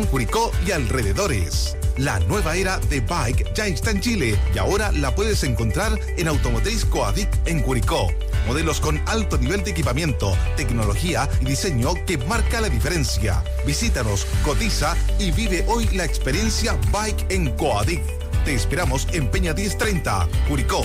Curicó y alrededores. La nueva era de Bike ya está en Chile y ahora la puedes encontrar en Automotriz Coadic en Curicó. Modelos con alto nivel de equipamiento, tecnología y diseño que marca la diferencia. Visítanos, cotiza y vive hoy la experiencia Bike en Coadic. Te esperamos en Peña 1030, Curicó.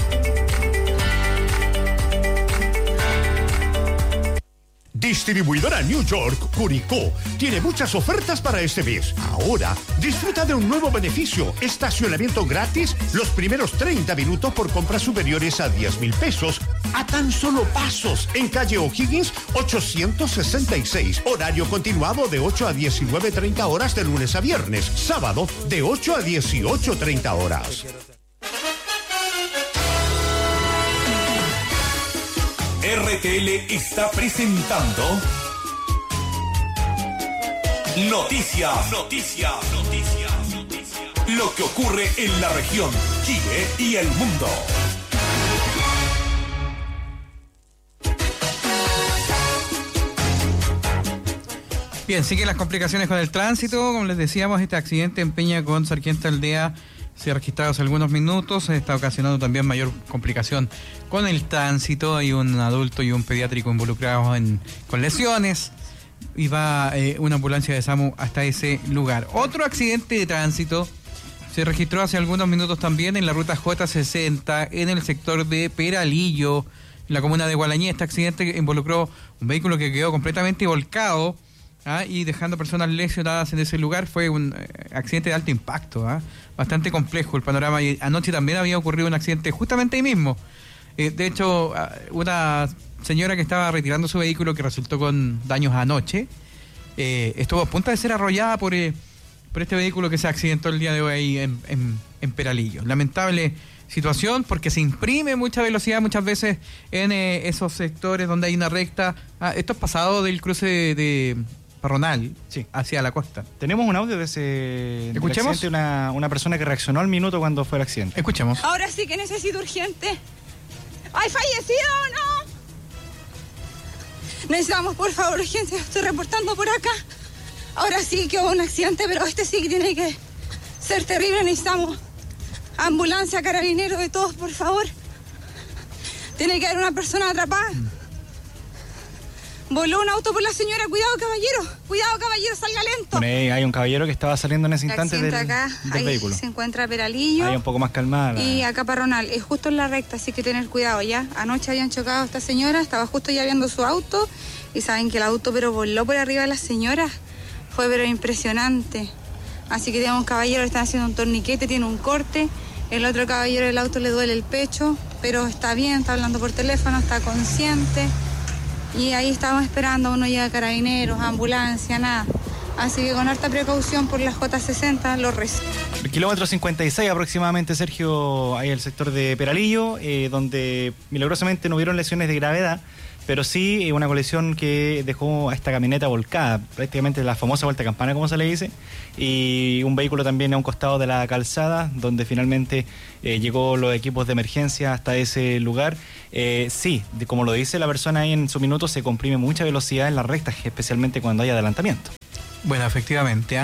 Distribuidora New York, Curicó, tiene muchas ofertas para este mes. Ahora, disfruta de un nuevo beneficio, estacionamiento gratis los primeros 30 minutos por compras superiores a 10,000 pesos, a tan solo pasos, en calle O'Higgins 866. Horario continuado de 8 a 19:30 horas de lunes a viernes. Sábado, de 8 a 18:30 horas. RTL está presentando Noticias. Lo que ocurre en la región, Chile y el mundo. Bien, siguen las complicaciones con el tránsito. Como les decíamos, este accidente en Peña con Sargento Aldea se ha registrado hace algunos minutos, está ocasionando también mayor complicación con el tránsito. Hay un adulto y un pediátrico involucrados con lesiones y va una ambulancia de SAMU hasta ese lugar. Otro accidente de tránsito se registró hace algunos minutos también en la ruta J60 en el sector de Peralillo, en la comuna de Gualañé. Este accidente involucró un vehículo que quedó completamente volcado y dejando personas lesionadas en ese lugar. Fue un accidente de alto impacto, bastante complejo el panorama. Y anoche también había ocurrido un accidente justamente ahí mismo. De hecho, una señora que estaba retirando su vehículo, que resultó con daños anoche, estuvo a punto de ser arrollada por este vehículo que se accidentó el día de hoy ahí en Peralillo. Lamentable situación, porque se imprime mucha velocidad muchas veces en esos sectores donde hay una recta. Esto es pasado del cruce de Parronal, sí, hacia la costa. Tenemos un audio de ese ¿escuchemos? Accidente, una persona que reaccionó al minuto cuando fue el accidente. Escuchemos. Ahora sí que necesito urgente. ¿Hay fallecido o no? Necesitamos, por favor, urgencia. Estoy reportando por acá. Ahora sí que hubo un accidente, pero este sí que tiene que ser terrible. Necesitamos ambulancia, carabineros, de todos, por favor. Tiene que haber una persona atrapada. Voló un auto por la señora. Cuidado, caballero, salga lento. Bueno, hay un caballero que estaba saliendo en ese instante del vehículo. Se encuentra Peralillo. Ahí un poco más calmada. Y acá Parronal, es justo en la recta, así que tener cuidado ya. Anoche habían chocado a esta señora, estaba justo ya viendo su auto y saben que el auto pero voló por arriba de la señora. Fue pero impresionante. Así que tenemos un caballero que está haciendo un torniquete, tiene un corte. El otro caballero del auto le duele el pecho, pero está bien, está hablando por teléfono, está consciente. Y ahí estábamos esperando, uno llega carabineros, ambulancia, nada. Así que con harta precaución por la J60, los restos. El kilómetro 56 aproximadamente, Sergio, hay el sector de Peralillo, donde milagrosamente no hubieron lesiones de gravedad, pero sí una colisión que dejó a esta camioneta volcada, prácticamente la famosa vuelta campana, como se le dice, y un vehículo también a un costado de la calzada, donde finalmente llegó los equipos de emergencia hasta ese lugar. Sí, como lo dice la persona ahí en su minuto, se comprime mucha velocidad en las rectas, especialmente cuando hay adelantamiento. Bueno, efectivamente,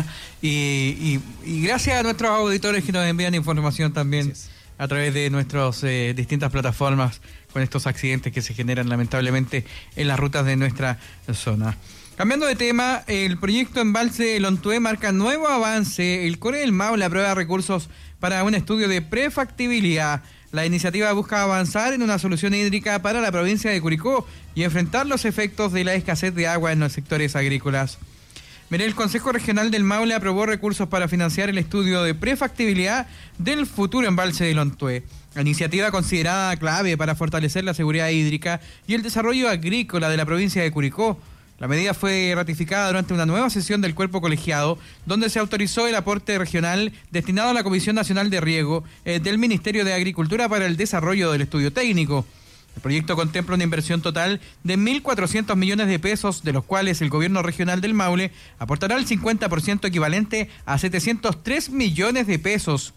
y gracias a nuestros auditores que nos envían información también a través de nuestras distintas plataformas con estos accidentes que se generan lamentablemente en las rutas de nuestra zona. Cambiando de tema, el proyecto Embalse Lontué marca nuevo avance. El Core del Maule aprueba recursos para un estudio de prefactibilidad. La iniciativa busca avanzar en una solución hídrica para la provincia de Curicó y enfrentar los efectos de la escasez de agua en los sectores agrícolas. El Consejo Regional del Maule aprobó recursos para financiar el estudio de prefactibilidad del futuro embalse de Lontué. La iniciativa considerada clave para fortalecer la seguridad hídrica y el desarrollo agrícola de la provincia de Curicó. La medida fue ratificada durante una nueva sesión del cuerpo colegiado, donde se autorizó el aporte regional destinado a la Comisión Nacional de Riego del Ministerio de Agricultura para el desarrollo del estudio técnico. El proyecto contempla una inversión total de 1.400 millones de pesos, de los cuales el gobierno regional del Maule aportará el 50% equivalente a 703 millones de pesos.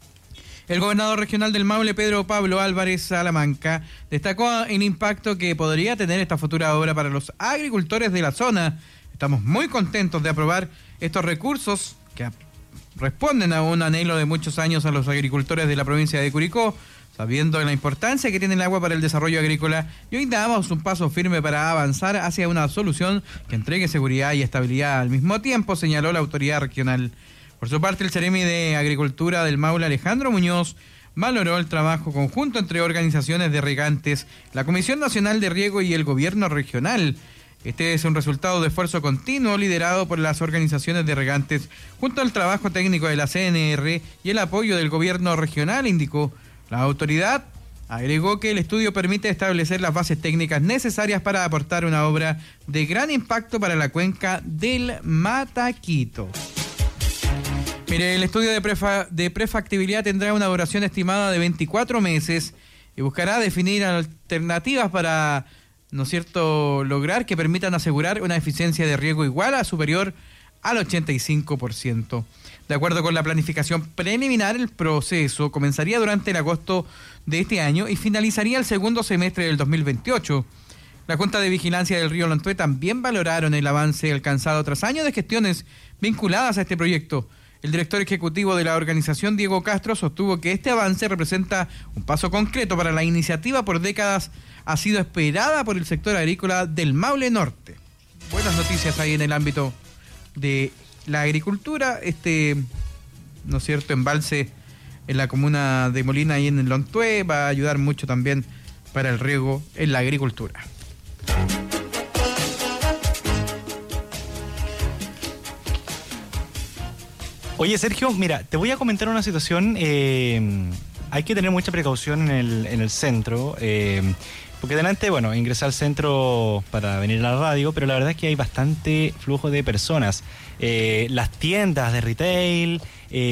El gobernador regional del Maule, Pedro Pablo Álvarez Salamanca, destacó el impacto que podría tener esta futura obra para los agricultores de la zona. Estamos muy contentos de aprobar estos recursos que responden a un anhelo de muchos años a los agricultores de la provincia de Curicó, sabiendo la importancia que tiene el agua para el desarrollo agrícola, y hoy damos un paso firme para avanzar hacia una solución que entregue seguridad y estabilidad al mismo tiempo, señaló la autoridad regional. Por su parte, el Ceremi de Agricultura del Maule, Alejandro Muñoz, valoró el trabajo conjunto entre organizaciones de regantes, la Comisión Nacional de Riego y el gobierno regional. Este es un resultado de esfuerzo continuo liderado por las organizaciones de regantes junto al trabajo técnico de la CNR y el apoyo del gobierno regional, indicó. La autoridad agregó que el estudio permite establecer las bases técnicas necesarias para aportar una obra de gran impacto para la cuenca del Mataquito. Mire, el estudio de prefactibilidad tendrá una duración estimada de 24 meses y buscará definir alternativas para, ¿no es cierto?, lograr que permitan asegurar una eficiencia de riego igual a superior al 85%. De acuerdo con la planificación preliminar, el proceso comenzaría durante el agosto de este año y finalizaría el segundo semestre del 2028. La Junta de Vigilancia del Río Lontué también valoraron el avance alcanzado tras años de gestiones vinculadas a este proyecto. El director ejecutivo de la organización, Diego Castro, sostuvo que este avance representa un paso concreto para la iniciativa. Por décadas ha sido esperada por el sector agrícola del Maule Norte. Buenas noticias ahí en el ámbito de la agricultura. ¿No es cierto?, embalse en la comuna de Molina y en el Lontué va a ayudar mucho también para el riego en la agricultura. Oye, Sergio, mira, te voy a comentar una situación. Hay que tener mucha precaución en el centro, porque delante, bueno, ingresé al centro para venir a la radio, pero la verdad es que hay bastante flujo de personas. Las tiendas de retail,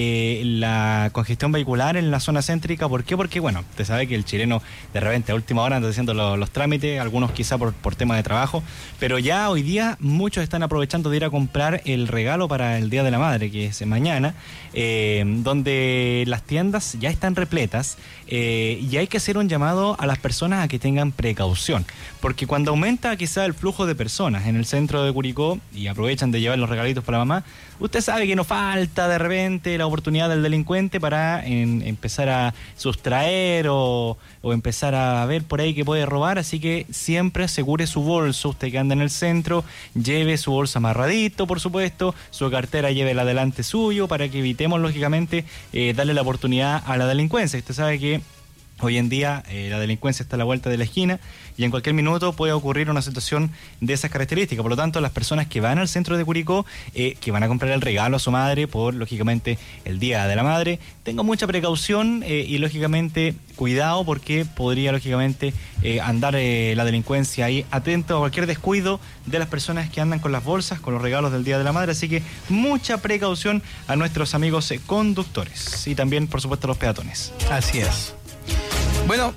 la congestión vehicular en la zona céntrica. ¿Por qué? Porque, bueno, usted sabe que el chileno de repente a última hora anda haciendo los trámites, algunos quizá por tema de trabajo, pero ya hoy día muchos están aprovechando de ir a comprar el regalo para el Día de la Madre, que es mañana, donde las tiendas ya están repletas, y hay que hacer un llamado a las personas a que tengan precaución, porque cuando aumenta quizá el flujo de personas en el centro de Curicó y aprovechan de llevar los regalitos para mamá, usted sabe que no falta de repente la oportunidad del delincuente para empezar a sustraer o empezar a ver por ahí que puede robar. Así que siempre asegure su bolso, usted que anda en el centro, lleve su bolso amarradito, por supuesto, su cartera llévela delante suyo para que evitemos lógicamente darle la oportunidad a la delincuencia. Usted sabe que hoy en día la delincuencia está a la vuelta de la esquina y en cualquier minuto puede ocurrir una situación de esas características. Por lo tanto, las personas que van al centro de Curicó, que van a comprar el regalo a su madre por, lógicamente, el Día de la Madre, tengan mucha precaución y, lógicamente, cuidado porque podría, lógicamente, andar la delincuencia ahí atento a cualquier descuido de las personas que andan con las bolsas, con los regalos del Día de la Madre. Así que mucha precaución a nuestros amigos conductores y también, por supuesto, a los peatones. Así es. Bueno,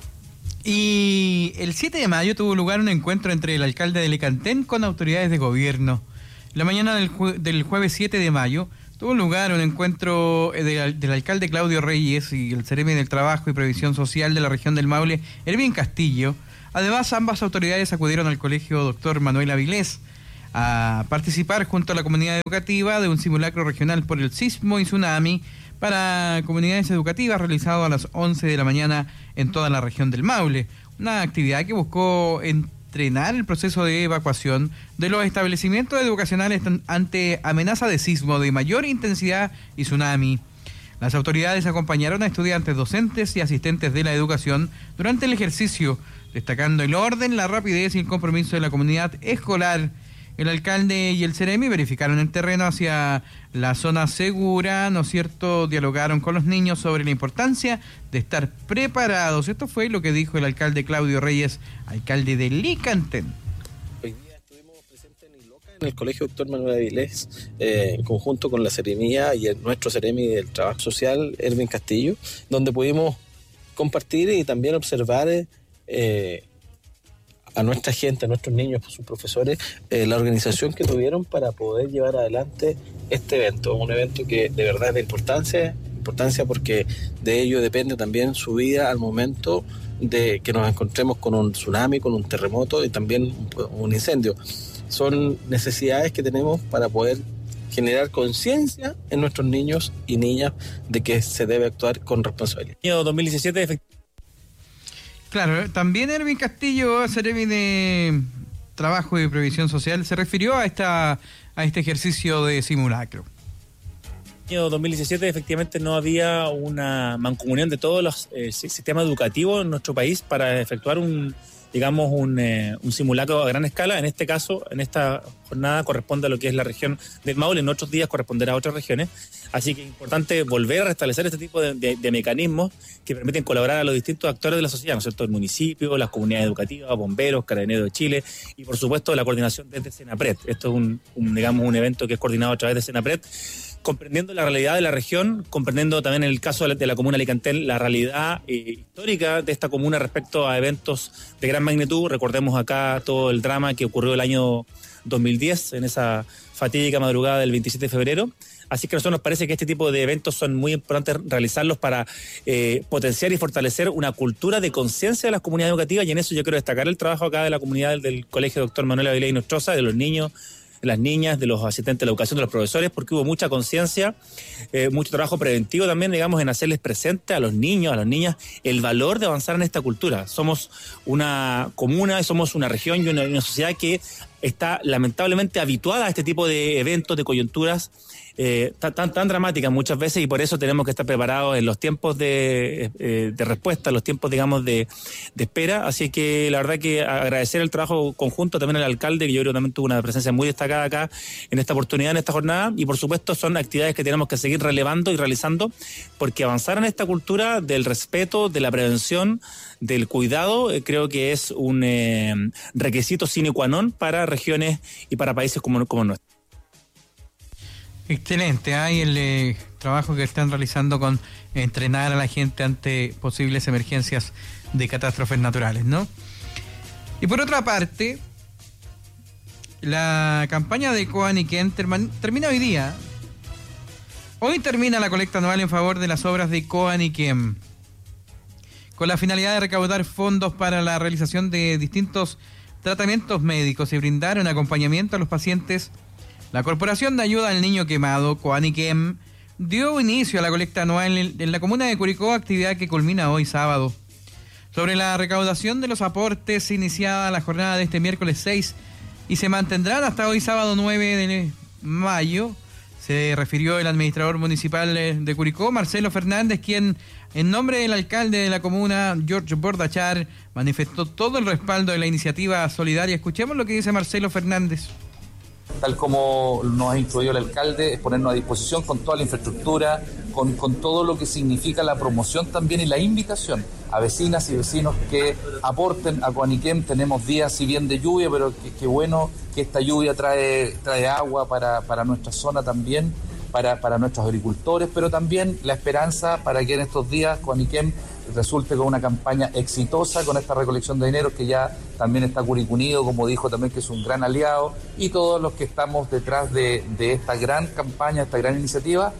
y el 7 de mayo tuvo lugar un encuentro entre el alcalde de Licantén con autoridades de gobierno. La mañana del jueves 7 de mayo tuvo lugar un encuentro del alcalde Claudio Reyes y el Ceremi del Trabajo y Previsión Social de la región del Maule, Erwin Castillo. Además, ambas autoridades acudieron al colegio Dr. Manuel Avilés a participar junto a la comunidad educativa de un simulacro regional por el sismo y tsunami para comunidades educativas realizado a las 11 de la mañana en toda la región del Maule. Una actividad que buscó entrenar el proceso de evacuación de los establecimientos educacionales ante amenaza de sismo de mayor intensidad y tsunami. Las autoridades acompañaron a estudiantes, docentes y asistentes de la educación durante el ejercicio, destacando el orden, la rapidez y el compromiso de la comunidad escolar. El alcalde y el Ceremi verificaron el terreno hacia la zona segura, ¿no es cierto? Dialogaron con los niños sobre la importancia de estar preparados. Esto fue lo que dijo el alcalde Claudio Reyes, alcalde de Licantén. Hoy día estuvimos presentes en Iloca, en el colegio Dr. Manuel Avilés, en conjunto con la Seremía y nuestro Ceremi del Trabajo Social, Erwin Castillo, donde pudimos compartir y también observar a nuestra gente, a nuestros niños, a sus profesores, la organización que tuvieron para poder llevar adelante este evento, un evento que de verdad es de importancia porque de ello depende también su vida al momento de que nos encontremos con un tsunami, con un terremoto y también un incendio. son necesidades que tenemos para poder generar conciencia en nuestros niños y niñas de que se debe actuar con responsabilidad. Año 2017, Claro, también Erwin Castillo, Seremi de Trabajo y Previsión Social, se refirió a este ejercicio de simulacro. Año 2017 efectivamente no había una mancomunión de todos los sistemas educativos en nuestro país para efectuar un simulacro a gran escala. En este caso, en esta jornada corresponde a lo que es la región del Maule, en otros días corresponderá a otras regiones. Así que es importante volver a restablecer este tipo de mecanismos que permiten colaborar a los distintos actores de la sociedad, ¿no es cierto? El municipio, las comunidades educativas, bomberos, Carabineros de Chile y por supuesto la coordinación desde Senapred. Esto es un evento que es coordinado a través de Senapred, comprendiendo la realidad de la región, comprendiendo también en el caso de la comuna de Alicantel la realidad histórica de esta comuna respecto a eventos de gran magnitud. Recordemos acá todo el drama que ocurrió el año 2010, en esa fatídica madrugada del 27 de febrero. Así que a nosotros nos parece que este tipo de eventos son muy importantes realizarlos para potenciar y fortalecer una cultura de conciencia de las comunidades educativas, y en eso yo quiero destacar el trabajo acá de la comunidad del Colegio Dr. Manuel Avilés y Nostroza, de los niños, de las niñas, de los asistentes de la educación, de los profesores, porque hubo mucha conciencia, mucho trabajo preventivo también, digamos, en hacerles presente a los niños, a las niñas, el valor de avanzar en esta cultura. Somos una comuna, somos una región y una sociedad que está lamentablemente habituada a este tipo de eventos, de coyunturas tan dramáticas muchas veces, y por eso tenemos que estar preparados en los tiempos de respuesta, los tiempos, digamos, de espera. Así que la verdad que agradecer el trabajo conjunto también al alcalde, que yo creo que también tuvo una presencia muy destacada acá en esta oportunidad, en esta jornada, y por supuesto son actividades que tenemos que seguir relevando y realizando, porque avanzar en esta cultura del respeto, de la prevención, del cuidado, creo que es un requisito sine qua non para regiones y para países como nuestro. Excelente, hay el trabajo que están realizando con entrenar a la gente ante posibles emergencias de catástrofes naturales, ¿no? Y por otra parte, la campaña de Coaniquén termina hoy día. Hoy termina la colecta anual en favor de las obras de Coaniquén, con la finalidad de recaudar fondos para la realización de distintos tratamientos médicos y brindar un acompañamiento a los pacientes. La Corporación de Ayuda al Niño Quemado, Coaniquén, dio inicio a la colecta anual en la comuna de Curicó, actividad que culmina hoy sábado. Sobre la recaudación de los aportes, iniciada la jornada de este miércoles 6 y se mantendrán hasta hoy sábado 9 de mayo, se refirió el administrador municipal de Curicó, Marcelo Fernández, quien en nombre del alcalde de la comuna, George Bordachar, manifestó todo el respaldo de la iniciativa solidaria. Escuchemos lo que dice Marcelo Fernández. Tal como nos ha instruido el alcalde, es ponernos a disposición con toda la infraestructura, con todo lo que significa la promoción también y la invitación a vecinas y vecinos que aporten a Coaniquén. Tenemos días, si bien de lluvia, pero qué bueno que esta lluvia trae agua para nuestra zona también, para nuestros agricultores, pero también la esperanza para que en estos días Coaniquén resulte con una campaña exitosa con esta recolección de dinero, que ya también está Curicó Unido, como dijo también, que es un gran aliado, y todos los que estamos detrás de esta gran campaña, esta gran iniciativa.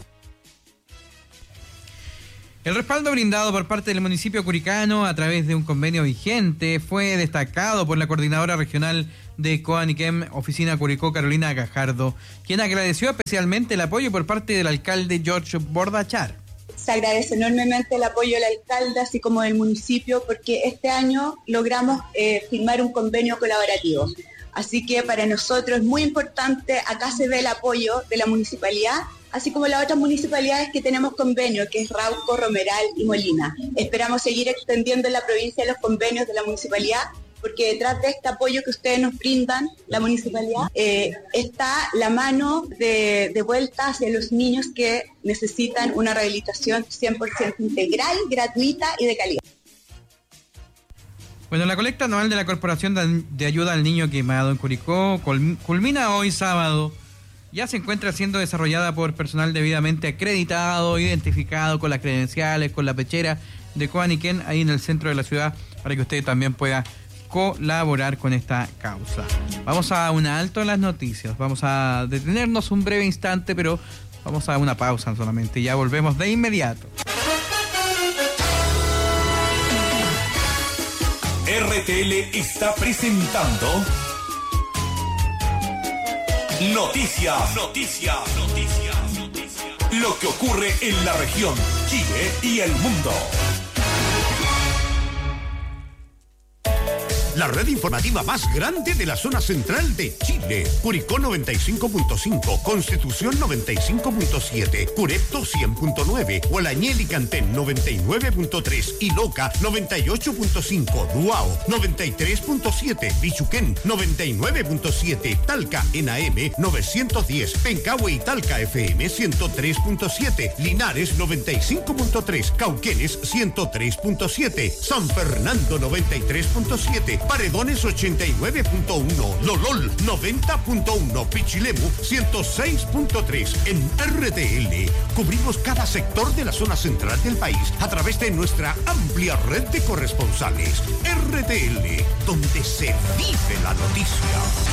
El respaldo brindado por parte del municipio curicano a través de un convenio vigente fue destacado por la coordinadora regional de Coaniquén, Oficina Curicó, Carolina Gajardo, quien agradeció especialmente el apoyo por parte del alcalde George Bordachar. Se agradece enormemente el apoyo del alcalde, así como del municipio, porque este año logramos firmar un convenio colaborativo. Así que para nosotros es muy importante, acá se ve el apoyo de la municipalidad, así como las otras municipalidades que tenemos convenio, que es Rauco, Romeral y Molina. Esperamos seguir extendiendo en la provincia los convenios de la municipalidad, porque detrás de este apoyo que ustedes nos brindan, la municipalidad, está la mano de vuelta hacia los niños que necesitan una rehabilitación 100% integral, gratuita y de calidad. Bueno, la colecta anual de la Corporación de Ayuda al Niño Quemado en Curicó culmina hoy sábado. Ya se encuentra siendo desarrollada por personal debidamente acreditado, identificado con las credenciales, con la pechera de Coaniquén, ahí en el centro de la ciudad, para que usted también pueda colaborar con esta causa. Vamos a un alto en las noticias, vamos a detenernos un breve instante, pero vamos a una pausa solamente, ya volvemos de inmediato. RTL está presentando Noticias. Lo que ocurre en la región, Chile y el mundo. La red informativa más grande de la zona central de Chile. Curicó 95.5, Constitución 95.7, Curepto 100.9, Gualañel y Cantén 99.3 y Loca 98.5, Duao 93.7, Bichuquén 99.7, Talca en AM 910, Pencahue y Talca FM 103.7, Linares 95.3, Cauquenes 103.7, San Fernando 93.7, Paredones 89.1, Lolol 90.1, Pichilemu 106.3. En RTL cubrimos cada sector de la zona central del país a través de nuestra amplia red de corresponsales. RTL, donde se vive la noticia.